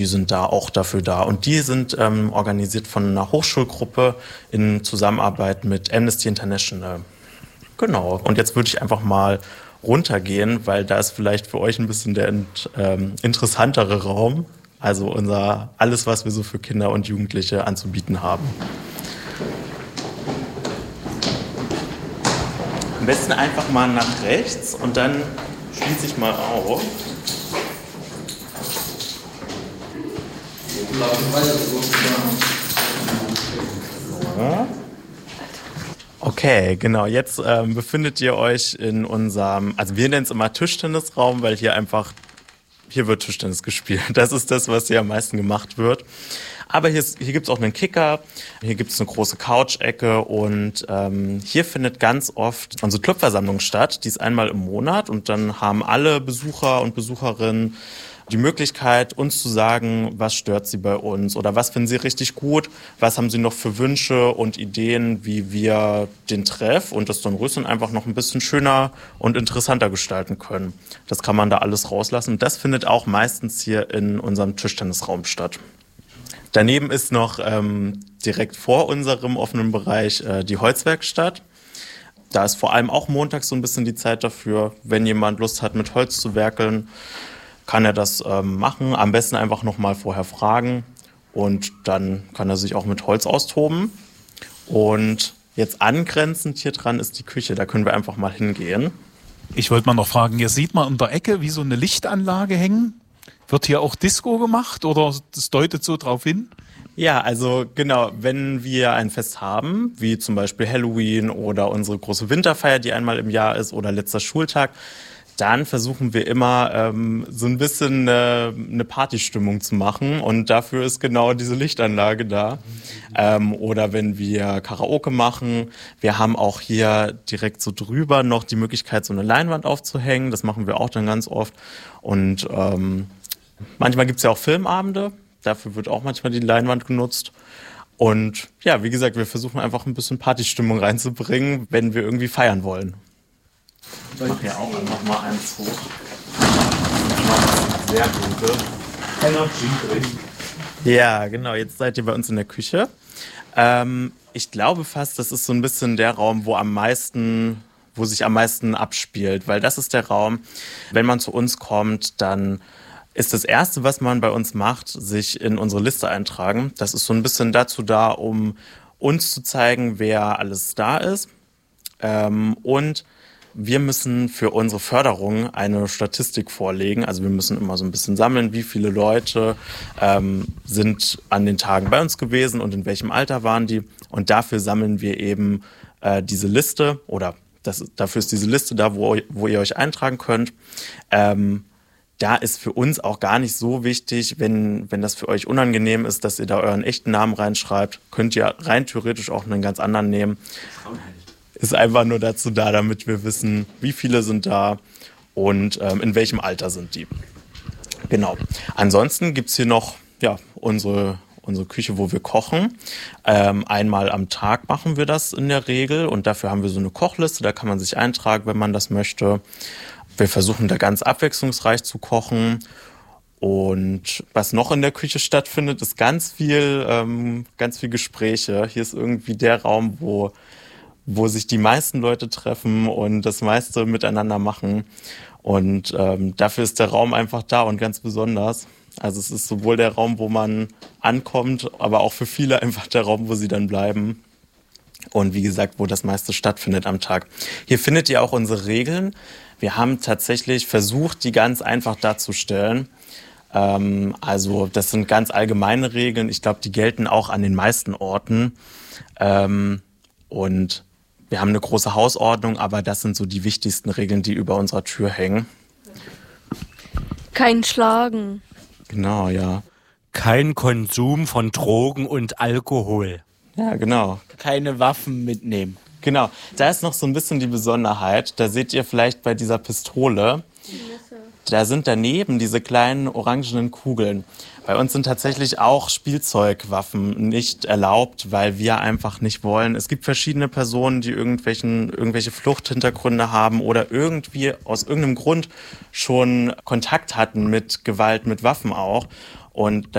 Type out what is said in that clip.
Die sind da auch dafür da. Und die sind organisiert von einer Hochschulgruppe in Zusammenarbeit mit Amnesty International. Genau. Und jetzt würde ich einfach mal runtergehen, weil da ist vielleicht für euch ein bisschen der interessantere Raum. Also alles, was wir so für Kinder und Jugendliche anzubieten haben. Am besten einfach mal nach rechts und dann schließe ich mal auf. So. Okay, genau. Jetzt befindet ihr euch in unserem, also wir nennen es immer Tischtennisraum, weil hier wird Tischtennis gespielt. Das ist das, was hier am meisten gemacht wird. Aber hier gibt's auch einen Kicker, hier gibt's eine große Couch-Ecke und hier findet ganz oft unsere Clubversammlung statt. Die ist einmal im Monat und dann haben alle Besucher und Besucherinnen die Möglichkeit, uns zu sagen, was stört sie bei uns oder was finden sie richtig gut, was haben sie noch für Wünsche und Ideen, wie wir den Treff und das Dornröschen einfach noch ein bisschen schöner und interessanter gestalten können. Das kann man da alles rauslassen. Das findet auch meistens hier in unserem Tischtennisraum statt. Daneben ist noch direkt vor unserem offenen Bereich die Holzwerkstatt. Da ist vor allem auch montags so ein bisschen die Zeit dafür, wenn jemand Lust hat, mit Holz zu werkeln, kann er das machen. Am besten einfach noch mal vorher fragen und dann kann er sich auch mit Holz austoben. Und jetzt angrenzend hier dran ist die Küche, da können wir einfach mal hingehen. Ich wollte mal noch fragen, hier sieht man in der Ecke wie so eine Lichtanlage hängen. Wird hier auch Disco gemacht oder das deutet so drauf hin? Ja, also genau, wenn wir ein Fest haben, wie zum Beispiel Halloween oder unsere große Winterfeier, die einmal im Jahr ist, oder letzter Schultag, dann versuchen wir immer so ein bisschen eine Partystimmung zu machen und dafür ist genau diese Lichtanlage da. Oder wenn wir Karaoke machen, wir haben auch hier direkt so drüber noch die Möglichkeit, so eine Leinwand aufzuhängen. Das machen wir auch dann ganz oft. Und manchmal gibt's ja auch Filmabende, dafür wird auch manchmal die Leinwand genutzt. Und ja, wie gesagt, wir versuchen einfach ein bisschen Partystimmung reinzubringen, wenn wir irgendwie feiern wollen. Ich mache ja auch einfach mal eins hoch. Sehr dunkel. Ja, genau, jetzt seid ihr bei uns in der Küche. Ich glaube fast, das ist so ein bisschen der Raum, wo sich am meisten abspielt, weil das ist der Raum, wenn man zu uns kommt, dann ist das Erste, was man bei uns macht, sich in unsere Liste eintragen. Das ist so ein bisschen dazu da, um uns zu zeigen, wer alles da ist. Und wir müssen für unsere Förderung eine Statistik vorlegen. Also wir müssen immer so ein bisschen sammeln, wie viele Leute sind an den Tagen bei uns gewesen und in welchem Alter waren die. Und dafür sammeln wir eben diese Liste oder dafür ist diese Liste da, wo ihr euch eintragen könnt. Da ist für uns auch gar nicht so wichtig, wenn das für euch unangenehm ist, dass ihr da euren echten Namen reinschreibt, könnt ihr rein theoretisch auch einen ganz anderen nehmen. Ist einfach nur dazu da, damit wir wissen, wie viele sind da und in welchem Alter sind die. Genau. Ansonsten gibt's hier noch unsere Küche, wo wir kochen. Einmal am Tag machen wir das in der Regel und dafür haben wir so eine Kochliste, da kann man sich eintragen, wenn man das möchte. Wir versuchen da ganz abwechslungsreich zu kochen. Und was noch in der Küche stattfindet, ist ganz viel Gespräche. Hier ist irgendwie der Raum, wo sich die meisten Leute treffen und das meiste miteinander machen. Und dafür ist der Raum einfach da und ganz besonders. Also es ist sowohl der Raum, wo man ankommt, aber auch für viele einfach der Raum, wo sie dann bleiben. Und wie gesagt, wo das meiste stattfindet am Tag. Hier findet ihr auch unsere Regeln. Wir haben tatsächlich versucht, die ganz einfach darzustellen. Also das sind ganz allgemeine Regeln. Ich glaube, die gelten auch an den meisten Orten. Und wir haben eine große Hausordnung, aber das sind so die wichtigsten Regeln, die über unserer Tür hängen. Kein Schlagen. Genau, ja. Kein Konsum von Drogen und Alkohol. Ja, genau. Keine Waffen mitnehmen. Genau, da ist noch so ein bisschen die Besonderheit. Da seht ihr vielleicht bei dieser Pistole, da sind daneben diese kleinen orangenen Kugeln. Bei uns sind tatsächlich auch Spielzeugwaffen nicht erlaubt, weil wir einfach nicht wollen. Es gibt verschiedene Personen, die irgendwelche Fluchthintergründe haben oder irgendwie aus irgendeinem Grund schon Kontakt hatten mit Gewalt, mit Waffen auch. Und